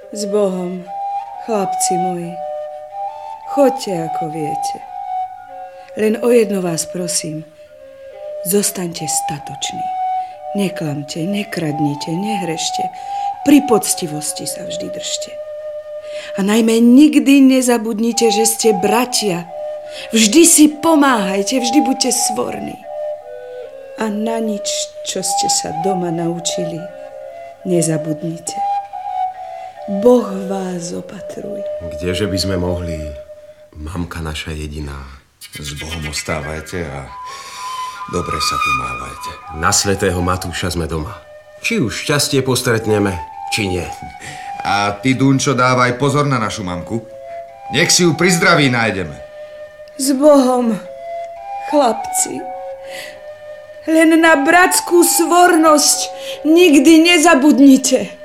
S Bohom, chlapci moji. Choďte, ako viete. Len o jedno vás prosím. Zostaňte statoční. Neklamte, nekradnite, nehrešte. Pri poctivosti sa vždy držte. A najmä nikdy nezabudnite, že ste bratia. Vždy si pomáhajte, vždy buďte svorní. A na nič, čo ste sa doma naučili, nezabudnite. Boh vás opatruje. Kdeže by sme mohli, mamka naša jediná. S Bohom ostávajte a dobre sa tu mávajte. Na svätého Matúša sme doma. Či už šťastie postretneme, či nie. A ty, Dunčo, dávaj pozor na našu mamku. Nech si ju pri zdraví nájdeme. S Bohom, chlapci. Len na bratskú svornosť nikdy nezabudnite.